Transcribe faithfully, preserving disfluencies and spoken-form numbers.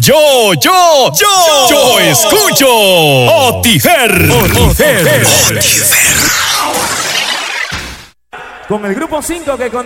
Yo, yo, yo, yo escucho Otifer. Otifer. Con el grupo cinco que